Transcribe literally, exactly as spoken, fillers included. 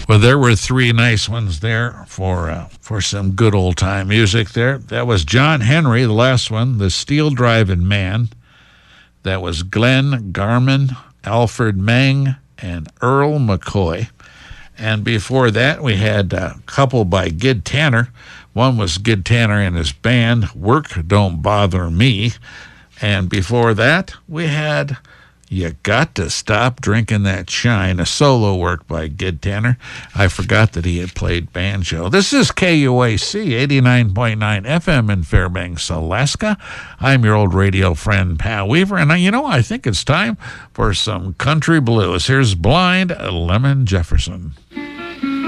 Well, there were three nice ones there for uh, for some good old-time music there. That was John Henry, the last one, The Steel Driving Man. That was Glenn Garman, Alfred Mang, and Earl McCoy. And before that, we had a couple by Gid Tanner. One was Gid Tanner and his band, Work Don't Bother Me. And before that, we had You Got to Stop Drinking That Shine, a solo work by Gid Tanner. I forgot that he had played banjo. This is K U A C, eighty-nine point nine F M in Fairbanks, Alaska. I'm your old radio friend, Pat Weaver, and, you know, I think it's time for some country blues. Here's Blind Lemon Jefferson.